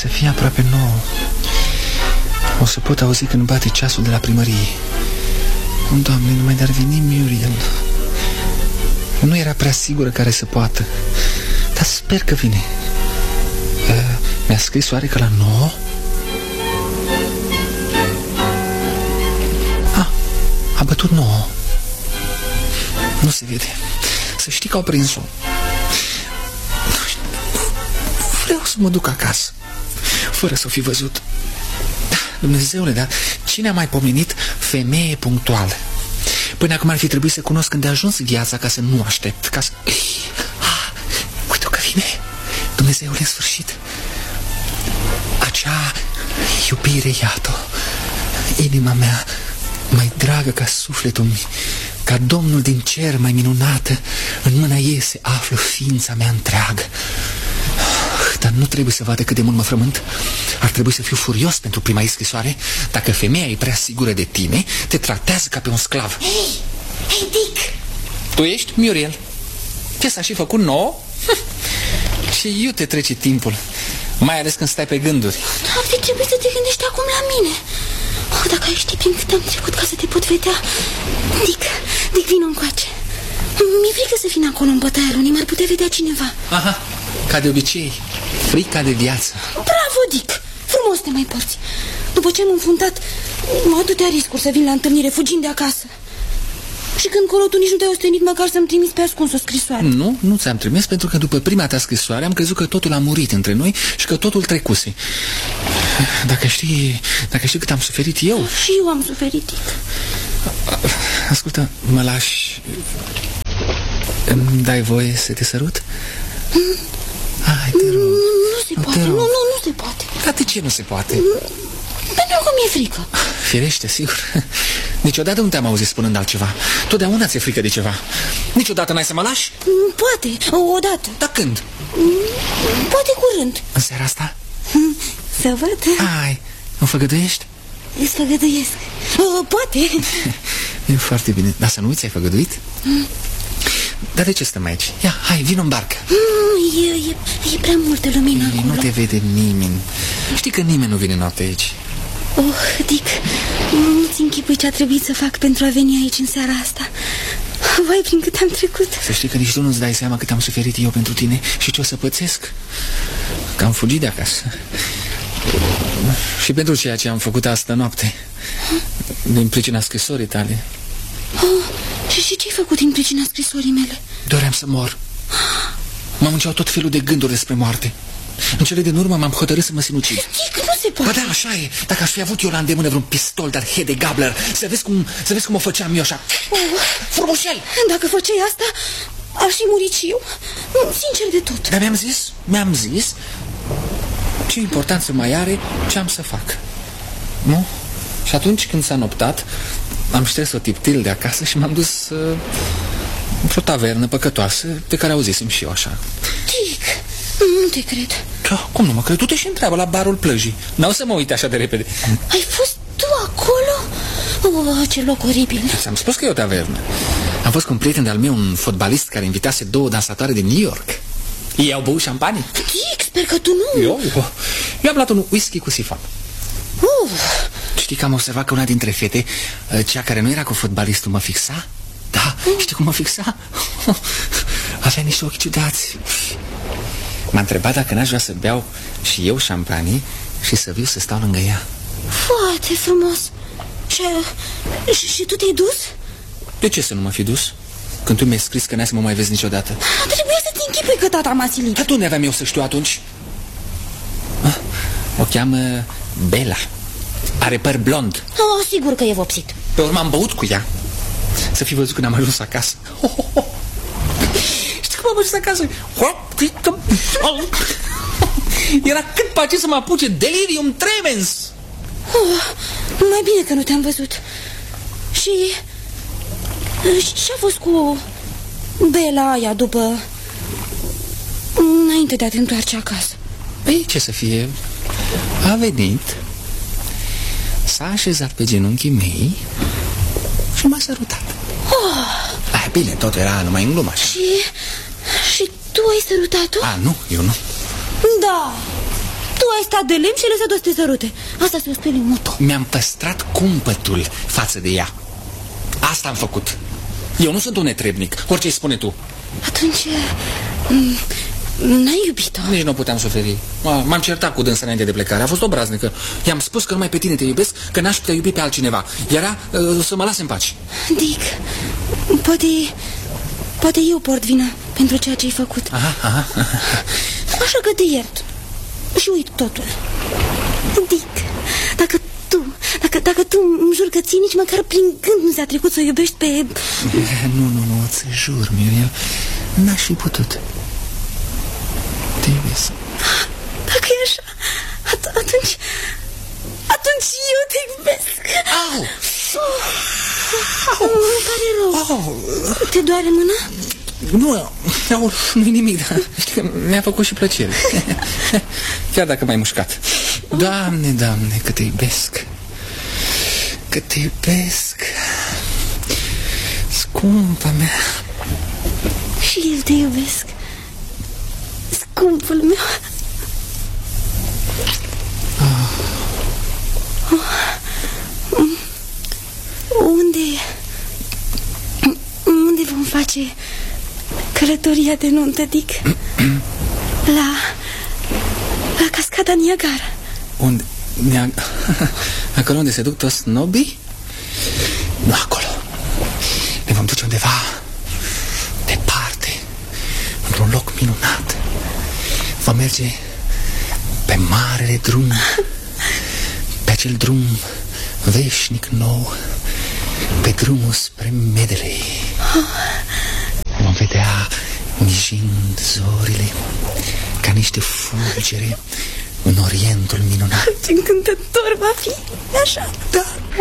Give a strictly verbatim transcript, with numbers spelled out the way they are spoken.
să fie aproape nouă. O să pot auzi când bate ceasul de la primărie. Doamne, numai de-ar veni Muriel. Nu era prea sigură care să poată, dar sper că vine. uh, Mi-a scris oare că la nouă? Ah, a bătut nouă. Nu se vede. Să știi că au prins-o. Vreau să mă duc acasă fără să o fi văzut. Dumnezeule, dar cine a mai pomenit femeie punctuală? Până acum ar fi trebuit să cunosc îndeajuns viața ca să nu aștept, ca să... Ah, uite-o că vine. Dumnezeule, în sfârșit. Acea iubire, iată, inima mea mai dragă ca sufletul meu, ca Domnul din cer mai minunată, în mâna ei se află ființa mea întreagă. Dar nu trebuie să vadă cât de mult mă frământ. Ar trebui să fiu furios pentru prima ei scrisoare. Dacă femeia e prea sigură de tine, te tratează ca pe un sclav. Hei, hei, Dick! Tu ești Muriel? Ce s-a și făcut nou? Și eu te trece timpul, mai ales când stai pe gânduri. Ar fi trebuit să te gândești acum la mine. Oh, dacă ai ști prin cât am trecut ca să te pot vedea. Dick, Dick, vino încoace. Mi-e frică să fim acolo în bătaia lunii, m-ar putea vedea cineva. Aha, ca de obicei, frica de viață. Bravo, Dick, frumos te mai porți. După ce am înfundat atâtea riscuri să vin la întâlnire fugind de acasă. Și când colo tu nici nu te-ai ostenit măcar să-mi trimis pe ascuns o scrisoare. Nu, nu ți-am trimis pentru că după prima ta scrisoare am crezut că totul a murit între noi și că totul trecuse. Dacă știi, dacă știi cât am suferit eu. Și eu am suferit, Dick. Ascultă, mă lași... Îmi dai voie să te sărut? Mm. Hai, te rog. Nu, nu se poate, nu, nu, nu se poate. Dar de ce nu se poate? Pentru că mi-e frică. Firește, sigur. Niciodată nu te-am auzit spunând altceva. Totdeauna ți-e frică de ceva. Niciodată n-ai să mă lași? Poate, odată. Dar când? Poate curând. În seara asta? Să văd. Hai, îmi făgăduiești? Îți făgăduiesc. Poate. E foarte bine, dar să nu uiți, ai făgăduit? Mm. Dar de ce stăm aici? Ia, hai, vino în barcă. mm, e, e, e prea multă lumină Ei, acolo. Nu te vede nimeni. Știi că nimeni nu vine noapte aici. Oh, Dick, nu-ți închipui ce a trebuit să fac pentru a veni aici în seara asta. Vai, prin cât am trecut. Să știi că nici tu nu-ți dai seama cât am suferit eu pentru tine și ce o să pățesc. Că am fugit de acasă. Și pentru ceea ce am făcut astă noapte. Din pricina scrisorii tale. Oh, și, și ce-ai făcut din pricina scrisorii mele? Doream să mor. Mă munceau tot felul de gânduri despre moarte. În cele din urmă m-am hotărât să mă sinucid. Dick, nu se poate. Ba da, așa e. Dacă aș fi avut eu la îndemână vreun pistol de Hede Gabler, să vezi cum, să vezi cum o făceam eu așa. Oh. Frumușel! Dacă făceai asta, aș fi murit și eu. Sincer de tot. Dar mi-am zis, mi-am zis ce importanță mai are ce am să fac. Nu? Și atunci când s-a noptat, am șters o tiptil de acasă și m-am dus uh, într-o tavernă păcătoasă pe care auzisem și eu așa. Dick, nu te cred. Da, cum nu mă cred? Tu te și întreabă la barul plăjii. N-au să mă uite așa de repede. Ai fost tu acolo? Oh, ce loc oribil. Ți-am spus că e o tavernă. Am fost cu un prieten de-al meu, un fotbalist care invitase două dansatoare din New York. Ei au băut șampanie. Dick, sper că tu nu... Eu? Eu, eu am luat un whisky cu sifon. Uh. Știi că am observat că una dintre fete, cea care nu era cu fotbalistul, mă fixa? Da, uh. Știi cum mă fixa? Avea niște ochi ciudați. M-a întrebat dacă n-aș vrea să beau și eu șampanie și să viu să stau lângă ea. Foarte frumos. Și, și, și tu te-ai dus? De ce să nu mă fi dus? Când tu mi-ai scris că n-ai să mă mai vezi niciodată. Trebuie să-ți închipui că tata m-a silit. Dar tu ne aveam eu să știu atunci? Ah, o cheamă Bella. Are păr blond. Oh, sigur că e vopsit. Pe urmă am băut cu ea. Să fi văzut când am ajuns acasă. Oh, oh, oh. Știi cum am ajuns acasă? Era cât pace să mă apuce delirium tremens. Oh, mai bine că nu te-am văzut. Și... ce-a fost cu Bella aia după... înainte de a te întoarce acasă? Păi, ce să fie? A venit, s-a așezat pe genunchii mei și m-a sărutat. Oh. Ah, bine, tot era numai în glumă. Și... și tu ai sărutat-o? A, nu, eu nu. Da, Tu ai stat de lemn și ai lăsat-o să te sărute. Asta se o speli în moto. Mi-am păstrat cumpătul față de ea. Asta am făcut. Eu nu sunt un netrebnic, orice îi spune tu. Atunci... n-ai iubit-o? Nici nu puteam suferi. M-am certat cu dânsa înainte de plecare. A fost obraznică. I-am spus că numai pe tine te iubesc, că n-aș putea iubi pe altcineva. Era uh, să mă lase în pace. Dick, poate... Poate eu port vina pentru ceea ce ai făcut. Aha, aha. Așa că te iert și uit totul. Dick, dacă tu, dacă, dacă tu îmi jur că ții nici măcar prin gând nu ți-a trecut să o iubești pe... Nu, nu, nu, îți jur, Muriel, n-aș fi putut. Te iubesc. Dacă e așa, at atunci... Atunci eu te iubesc. Au! Au! Îmi pare rău. Au! Te doare mâna? Nu, au, nu-i nimic, dar mi-a făcut și plăcere. Chiar dacă m-ai mușcat. Doamne, Doamne, cât te iubesc. Cât te iubesc. Scumpa mea. Și eu te iubesc. Scumpul meu. Oh. Oh. Unde... Unde vom face călătoria de nuntă, Dick? La... La cascada Niagara. Unde? Niag... Acolo unde se duc toți nobii? Nu acolo. Ne vom duce undeva departe, într-un loc minunat. Vom merge pe marele drum, pe acel drum veșnic nou, pe drumul spre Medley. Vom vedea mijind zorile ca niște fulgere în Orientul minunat. Ce încântător va fi, așa? Da.